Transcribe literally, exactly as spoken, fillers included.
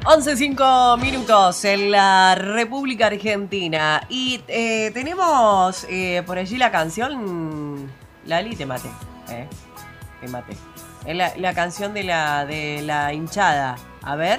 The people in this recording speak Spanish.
once cinco minutos en la República Argentina. Y eh, tenemos eh, por allí la canción. Lali, te maté. ¿eh? Te maté. Es la, la canción de la, de la hinchada. A ver.